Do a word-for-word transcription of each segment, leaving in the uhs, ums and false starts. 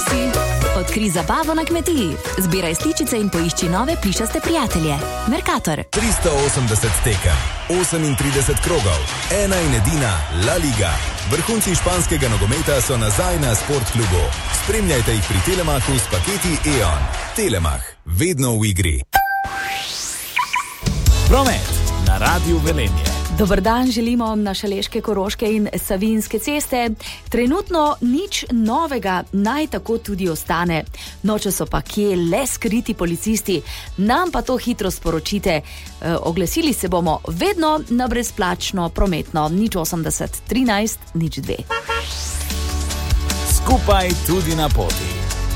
si. Odkri zabavo na kmetiji. Zbiraj sličice in poišči nove plišaste prijatelje. Mercator. tristo osemdeset tekem, osemintrideset krogov, ena in edina La Liga. Vrhunci španskega nogometa so nazaj na Sportklubu. Spremljajte jih pri Telemachu s paketi E O N. Telemach, vedno v igri. Promet na Radiu Velenje. Dober dan želimo na Šaleške, Koroške in Savinjske ceste. Trenutno nič novega, naj tako tudi ostane. Noče so pa kje le skriti policisti. Nam pa to hitro sporočite. E, oglasili se bomo vedno na brezplačno prometno. Nič osemdeset, trinajst, nič dve. Skupaj tudi na poti.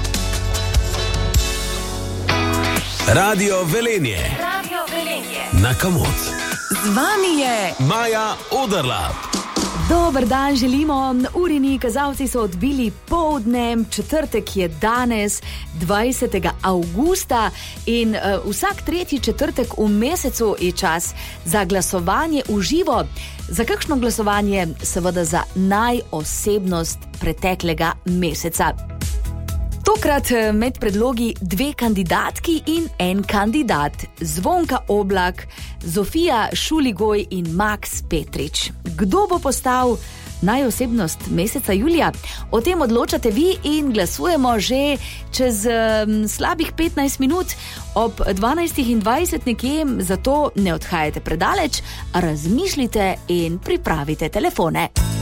Radio Velenje. Radio Velenje. Na Kamot. Z vami je Maja Oderlap. Dober dan želimo. Urini kazalci so odbili poldne, četrtek je danes, dvajsetega avgusta in uh, vsak tretji četrtek v mesecu je čas za glasovanje v živo. Za kakšno glasovanje? Seveda za najosebnost preteklega meseca. Tokrat med predlogi dve kandidatki in en kandidat. Zvonka Oblak, Zofija Šuligoj in Max Petrič. Kdo bo postal najosebnost meseca julija? O tem odločate vi in glasujemo že čez um, slabih petnajst minut ob dvanajstih in dvajset nekje, zato ne odhajajte predaleč, razmišljite in pripravite telefone.